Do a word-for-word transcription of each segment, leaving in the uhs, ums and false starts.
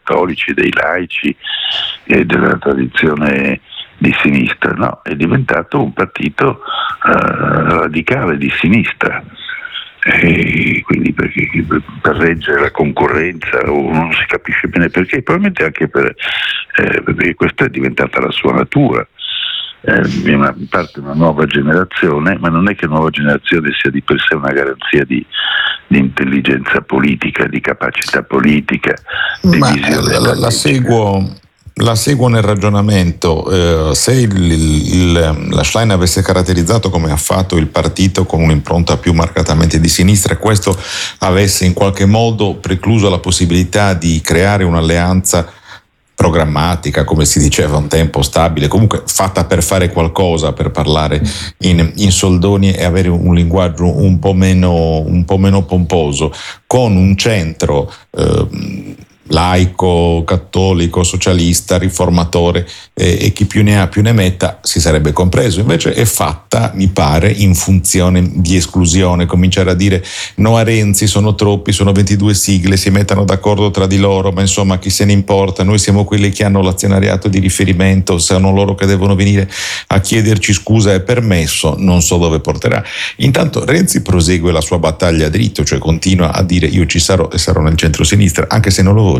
cattolici, dei laici e della tradizione di sinistra, no, è diventato un partito uh, radicale di sinistra. E quindi perché, per reggere la concorrenza, o non si capisce bene perché, probabilmente anche per, eh, perché questa è diventata la sua natura. Eh, una, parte una nuova generazione, ma non è che nuova generazione sia di per sé una garanzia di, di intelligenza politica, di capacità politica, di ma visione la, la seguo La seguo nel ragionamento. Eh, se il, il, la Schlein avesse caratterizzato come ha fatto il partito con un'impronta più marcatamente di sinistra, e questo avesse in qualche modo precluso la possibilità di creare un'alleanza programmatica, come si diceva un tempo, stabile, comunque fatta per fare qualcosa, per parlare in, in soldoni e avere un linguaggio un po' meno, un po' meno pomposo, con un centro eh, laico, cattolico, socialista, riformatore eh, e chi più ne ha più ne metta, si sarebbe compreso. Invece è fatta, mi pare, in funzione di esclusione, cominciare a dire no a Renzi, sono troppi, sono ventidue sigle, si mettano d'accordo tra di loro, ma insomma chi se ne importa, noi siamo quelli che hanno l'azionariato di riferimento, sono loro che devono venire a chiederci scusa e permesso, non so dove porterà. Intanto Renzi prosegue la sua battaglia dritto, cioè continua a dire io ci sarò e sarò nel centro-sinistra, anche se non lo vogliono.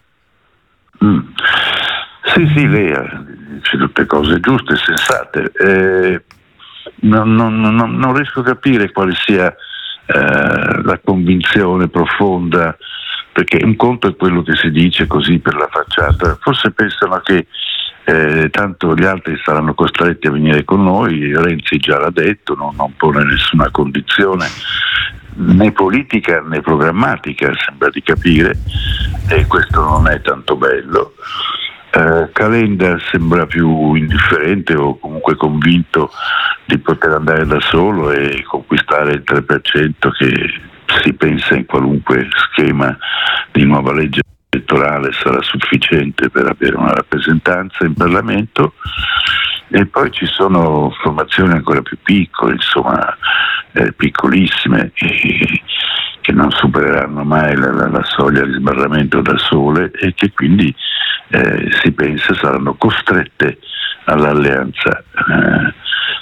Mm. Sì, sì, lei dice tutte cose giuste, sensate. Eh, non, non, non, non riesco a capire quale sia eh, la convinzione profonda, perché un conto è quello che si dice così per la facciata. Forse pensano che eh, tanto gli altri saranno costretti a venire con noi, Renzi già l'ha detto, non, non pone nessuna condizione né politica né programmatica, sembra di capire, e questo non è tanto bello. Eh, Calenda sembra più indifferente o comunque convinto di poter andare da solo e conquistare il tre per cento che si pensa in qualunque schema di nuova legge elettorale sarà sufficiente per avere una rappresentanza in Parlamento. E poi ci sono formazioni ancora più piccole, insomma, eh, piccolissime, eh, che non supereranno mai la, la, la soglia di sbarramento da sole e che quindi eh, si pensa saranno costrette all'alleanza eh,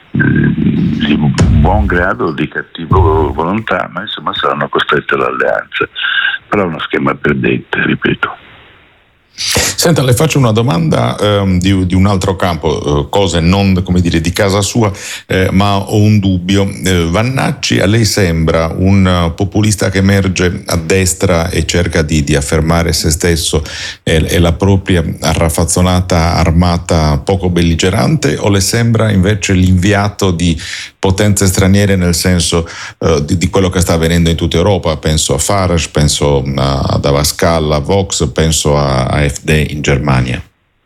di buon grado o di cattivo volontà, ma insomma saranno costrette all'alleanza. Però è uno schema perdente, ripeto. Senta, le faccio una domanda ehm, di, di un altro campo, eh, cose non, come dire, di casa sua, eh, ma ho un dubbio. Eh, Vannacci a lei sembra un uh, populista che emerge a destra e cerca di, di affermare se stesso e, e la propria raffazzonata armata poco belligerante, o le sembra invece l'inviato di potenze straniere nel senso uh, di, di quello che sta avvenendo in tutta Europa? Penso a Farage, penso a, ad Abascal, a Vox, penso a, a F D in Germania.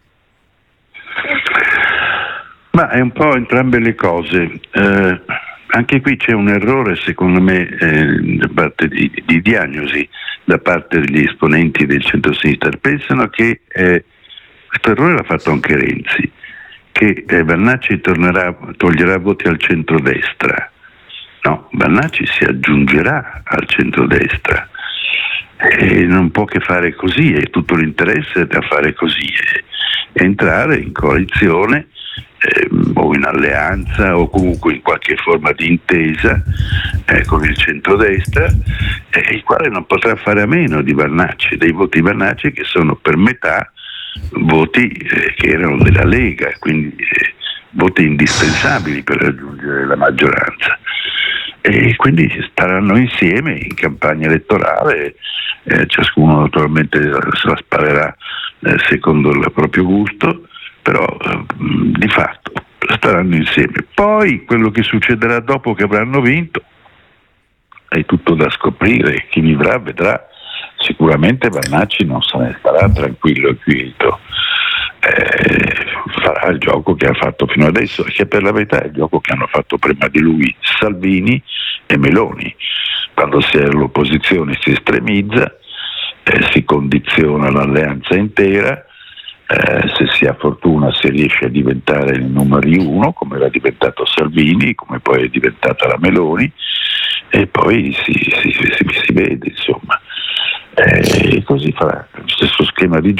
Ma è un po' entrambe le cose. Eh, anche qui c'è un errore, secondo me, eh, da parte di, di diagnosi da parte degli esponenti del centro-sinistra. Pensano che eh, questo errore l'ha fatto anche Renzi, che eh, Vannacci tornerà, toglierà voti al centrodestra. No, Vannacci si aggiungerà al centrodestra. E non può che fare così, e tutto l'interesse è a fare così, e entrare in coalizione eh, o in alleanza o comunque in qualche forma di intesa eh, con il centrodestra, eh, il quale non potrà fare a meno di Vannacci, dei voti Vannacci che sono per metà voti eh, che erano della Lega, quindi eh, voti indispensabili per raggiungere la maggioranza. E quindi staranno insieme in campagna elettorale, eh, ciascuno naturalmente se la sparerà eh, secondo il proprio gusto, però eh, di fatto staranno insieme. Poi quello che succederà dopo che avranno vinto è tutto da scoprire, chi vivrà vedrà. Sicuramente Vannacci non se ne starà tranquillo e quieto, eh, farà il gioco che ha fatto fino adesso, che per la verità è il gioco che hanno fatto prima di lui Salvini e Meloni. Quando si è all'opposizione si estremizza, eh, si condiziona l'alleanza intera, eh, se si ha fortuna si riesce a diventare il numero uno, come era diventato Salvini, come poi è diventata la Meloni, e poi si, si, si, si vede, insomma. E così farà lo stesso schema di